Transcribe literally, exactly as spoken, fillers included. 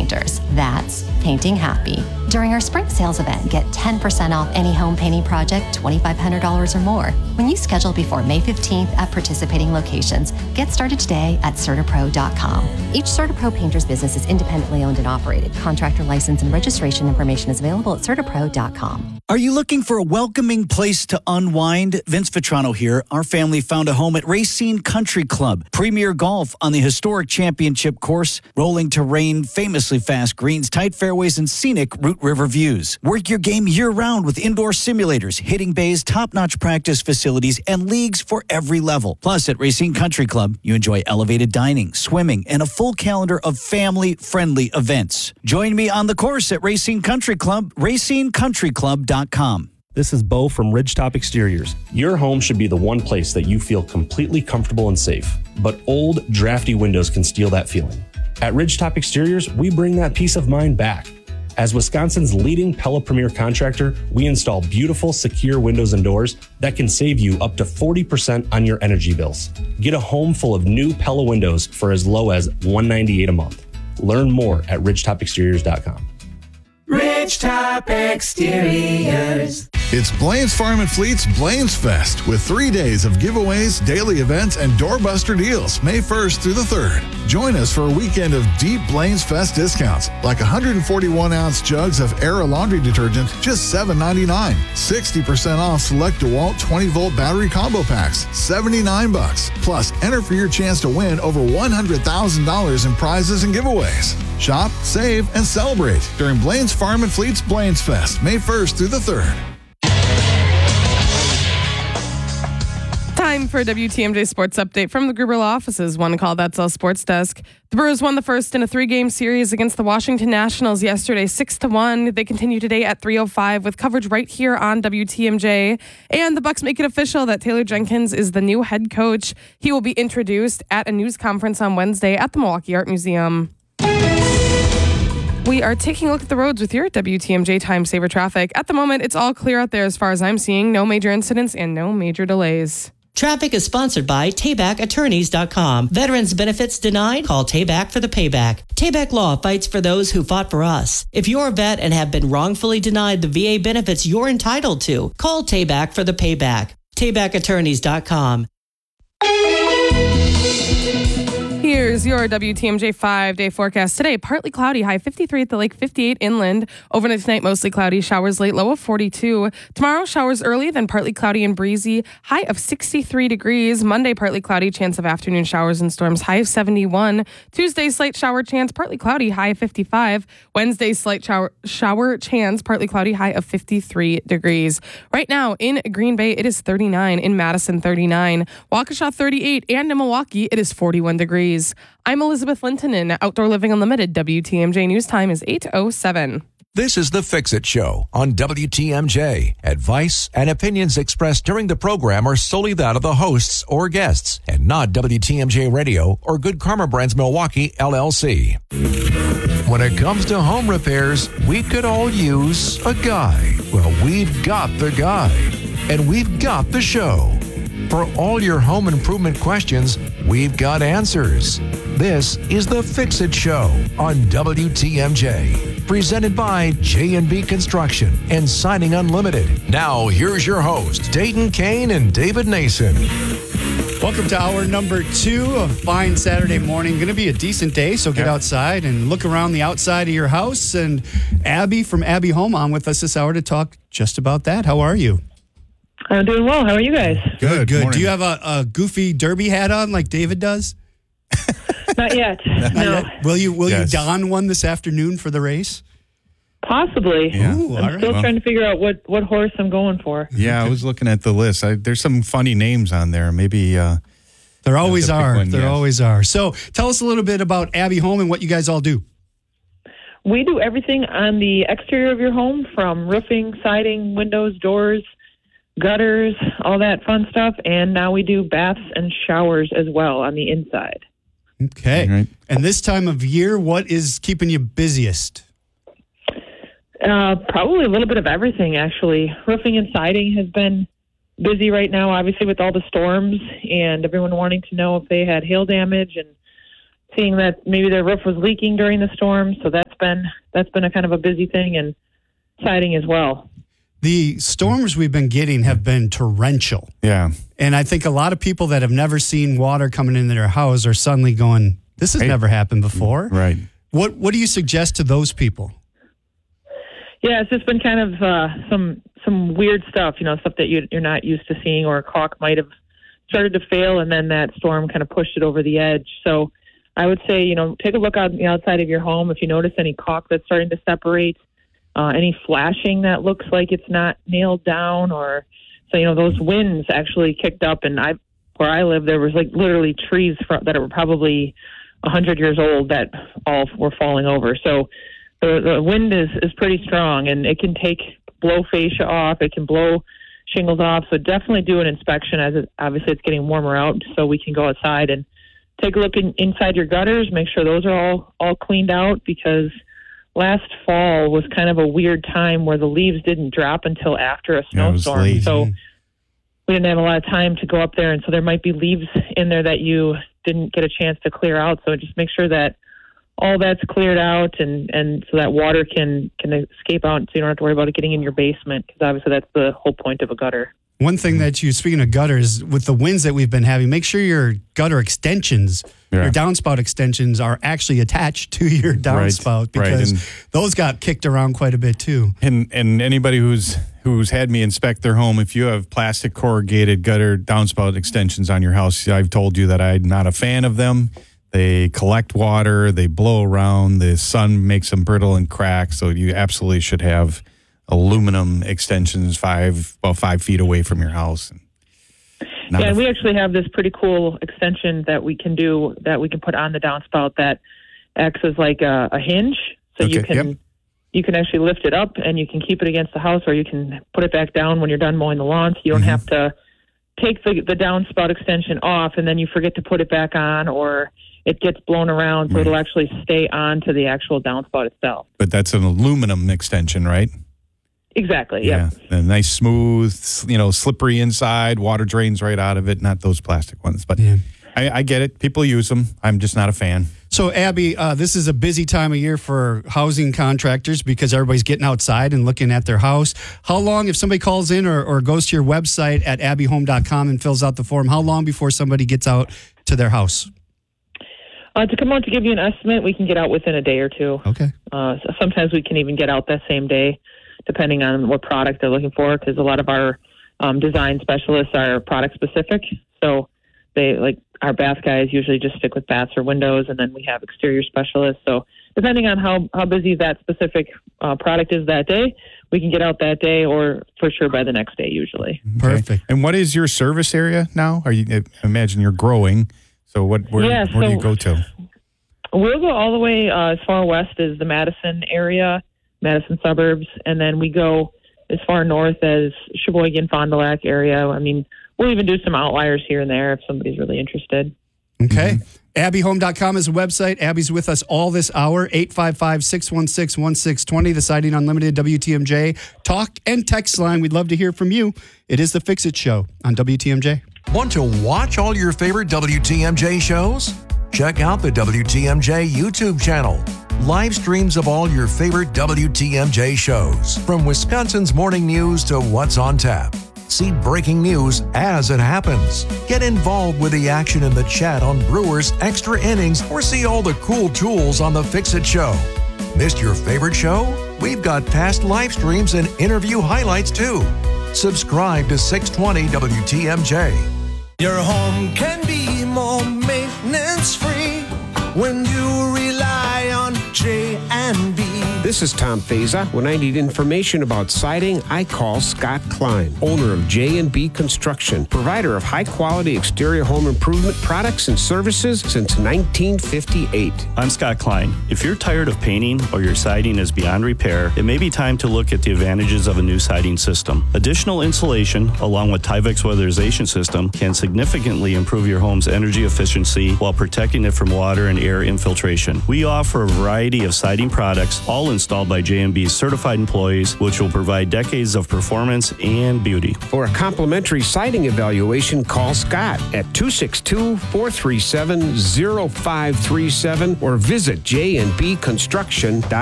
Painters. That's painting happy. During our spring sales event, get ten percent off any home painting project, twenty-five hundred dollars or more. When you schedule before May fifteenth at participating locations, get started today at CertaPro dot com. Each CertaPro Painters business is independently owned and operated. Contractor license and registration information is available at CertaPro dot com. Are you looking for a welcoming place to unwind? Vince Vitrano here. Our family found a home at Racine Country Club. Premier golf on the historic championship course. Rolling terrain, famously fast greens, tight fairways, and scenic Root River views. Work your game year-round with indoor simulators, hitting bays, top-notch practice facilities, and leagues for every level. Plus, at Racine Country Club, you enjoy elevated dining, swimming, and a full calendar of family-friendly events. Join me on the course at Racine Country Club, racine country club dot com. This is Bo from Ridgetop Exteriors. Your home should be the one place that you feel completely comfortable and safe, but old, drafty windows can steal that feeling. At Ridgetop Exteriors, we bring that peace of mind back. As Wisconsin's leading Pella Premier contractor, we install beautiful, secure windows and doors that can save you up to forty percent on your energy bills. Get a home full of new Pella windows for as low as one hundred ninety-eight dollars a month. Learn more at ridgetop exteriors dot com. Ridgetop Exteriors. It's Blaine's Farm and Fleet's Blaine's Fest with three days of giveaways, daily events, and doorbuster deals May first through the third. Join us for a weekend of deep Blaine's Fest discounts, like one hundred forty-one ounce jugs of Era laundry detergent, just seven ninety-nine. sixty percent off select DeWalt twenty volt battery combo packs, seventy-nine bucks. Plus, enter for your chance to win over one hundred thousand dollars in prizes and giveaways. Shop, save, and celebrate during Blaine's Farm and Fleet's Blaine's Fest, May first through the third. Time for a W T M J Sports Update from the Gruber Law Office's One Call That's All Sports Desk. The Brewers won the first in a three-game series against the Washington Nationals yesterday, six to one. They continue today at three oh five with coverage right here on W T M J. And the Bucks make it official that Taylor Jenkins is the new head coach. He will be introduced at a news conference on Wednesday at the Milwaukee Art Museum. We are taking a look at the roads with your W T M J Time Saver Traffic. At the moment, it's all clear out there as far as I'm seeing. No major incidents and no major delays. Traffic is sponsored by Tayback Attorneys dot com. Veterans benefits denied? Call Tayback for the payback. Tayback Law fights for those who fought for us. If you're a vet and have been wrongfully denied the V A benefits you're entitled to, call Tayback for the payback. Tayback Attorneys dot com. Here's your W T M J five-day forecast. Today, partly cloudy, high fifty-three at the lake, fifty-eight inland. Overnight tonight, mostly cloudy, showers late, low of forty-two. Tomorrow, showers early, then partly cloudy and breezy, high of sixty-three degrees. Monday, partly cloudy, chance of afternoon showers and storms, high of seventy-one. Tuesday, slight shower chance, partly cloudy, high of fifty-five. Wednesday, slight shower, shower chance, partly cloudy, high of fifty-three degrees. Right now, in Green Bay, it is thirty-nine. In Madison, thirty-nine. Waukesha, thirty-eight. And in Milwaukee, it is forty-one degrees. I'm Elizabeth Linton in Outdoor Living Unlimited. W T M J News Time is eight oh seven. This is the Fix-It Show on W T M J. Advice and opinions expressed during the program are solely that of the hosts or guests and not W T M J Radio or Good Karma Brands Milwaukee, L L C. When it comes to home repairs, we could all use a guy. Well, we've got the guy. And we've got the show. For all your home improvement questions, we've got answers. This is the Fix-It Show on W T M J. Presented by J and B Construction and Siding Unlimited. Now, here's your host, Dayton Kane and David Nason. Welcome to hour number two of fine Saturday morning. Going to be a decent day, so get outside and look around the outside of your house. And Abby from Abby Home on with us this hour to talk just about that. How are you? I'm doing well. How are you guys? Good, good. Do you have a, a goofy derby hat on like David does? Not yet. Not no. Yet? Will you Will yes. you don one this afternoon for the race? Possibly. Yeah. Ooh, I'm right. still well. trying to figure out what, what horse I'm going for. Yeah, I was looking at the list. I, there's some funny names on there. Maybe uh, there always are. One, there yes. always are. So tell us a little bit about Abby Home and what you guys all do. We do everything on the exterior of your home, from roofing, siding, windows, doors, gutters, all that fun stuff. And now we do baths and showers as well on the inside. Okay. Right. And this time of year, what is keeping you busiest? Uh, probably a little bit of everything, actually. Roofing and siding has been busy right now, obviously, with all the storms and everyone wanting to know if they had hail damage and seeing that maybe their roof was leaking during the storm. So that's been that's been a kind of a busy thing, and siding as well. The storms we've been getting have been torrential. Yeah. And I think a lot of people that have never seen water coming into their house are suddenly going, this has Right. never happened before. Right. What What do you suggest to those people? Yeah, it's just been kind of uh, some some weird stuff, you know, stuff that you, you're not used to seeing, or a caulk might have started to fail, and then that storm kind of pushed it over the edge. So I would say, you know, take a look on the outside of your home. If you notice any caulk that's starting to separate, uh, any flashing that looks like it's not nailed down, or so, you know, those winds actually kicked up, and I, where I live, there was like literally trees fr- that were probably one hundred years old that all were falling over. So the, the wind is, is pretty strong, and it can take blow fascia off. It can blow shingles off. So definitely do an inspection, as it, obviously it's getting warmer out, so we can go outside and take a look in, inside your gutters, make sure those are all, all cleaned out, because last fall was kind of a weird time where the leaves didn't drop until after a Yeah, it was snowstorm. late. So we didn't have a lot of time to go up there, and so there might be leaves in there that you didn't get a chance to clear out. So just make sure that all that's cleared out, and, and so that water can, can escape out, so you don't have to worry about it getting in your basement, because obviously that's the whole point of a gutter. One thing that you, speaking of gutters, with the winds that we've been having, make sure your gutter extensions, Yeah. your downspout extensions are actually attached to your downspout, right. because And- those got kicked around quite a bit too. And and anybody who's who's had me inspect their home, if you have plastic corrugated gutter downspout extensions on your house, I've told you that I'm not a fan of them. They collect water, they blow around, the sun makes them brittle and crack, so you absolutely should have aluminum extensions five about five feet away from your house. Not Yeah, a- and we actually have this pretty cool extension that we can do, that we can put on the downspout, that acts as like a, a hinge. So you Okay, can yep. you can actually lift it up, and you can keep it against the house, or you can put it back down when you're done mowing the lawn. So you don't Mm-hmm. have to take the, the downspout extension off, and then you forget to put it back on, or it gets blown around. So Right. it'll actually stay on to the actual downspout itself. but that's an aluminum extension, right? Exactly. Yeah. A nice, smooth, you know, slippery inside. Water drains right out of it. Not those plastic ones, but Yeah. I, I get it. People use them. I'm just not a fan. So, Abby, uh, this is a busy time of year for housing contractors because everybody's getting outside and looking at their house. How long, if somebody calls in or, or goes to your website at abby home dot com and fills out the form, how long before somebody gets out to their house? Uh, to come out to give you an estimate, we can get out within a day or two. Okay. Uh, so sometimes we can even get out that same day, depending on what product they're looking for, because a lot of our um, design specialists are product specific. So they, like our bath guys, usually just stick with baths or windows, and then we have exterior specialists. So depending on how, how busy that specific uh, product is that day, we can get out that day, or for sure by the next day usually. Perfect. And what is your service area now? Are you? I imagine you're growing. So what? Where, Yeah, where do you so- go to? We'll go all the way uh, as far west as the Madison area, Madison suburbs, and then we go as far north as Sheboygan, Fond du Lac area. I mean, we'll even do some outliers here and there if somebody's really interested. Okay. abby home dot com is a website. Abby's with us all this hour, eight five five, six one six, one six two zero, the Siding Unlimited W T M J talk and text line. We'd love to hear from you. It is the Fix It Show on W T M J. Want to watch all your favorite W T M J shows? Check out the W T M J YouTube channel. Live streams of all your favorite W T M J shows, from Wisconsin's morning news to what's on tap. See breaking news as it happens. Get involved with the action in the chat on Brewers Extra Innings, or see all the cool tools on the Fix It Show. Missed your favorite show? We've got past live streams and interview highlights too. Subscribe to six twenty W T M J. Your home can be more maintenance free when you rely on J and B. This is Tom Feza. When I need information about siding, I call Scott Klein, owner of J and B Construction, provider of high-quality exterior home improvement products and services since nineteen fifty-eight. I'm Scott Klein. If you're tired of painting or your siding is beyond repair, it may be time to look at the advantages of a new siding system. Additional insulation, along with Tyvek's weatherization system, can significantly improve your home's energy efficiency while protecting it from water and air infiltration. We offer a variety of siding products, all installed by J and B's certified employees, which will provide decades of performance and beauty. For a complimentary siding evaluation, call Scott at two six two, four three seven, zero five three seven or visit j and b construction dot com.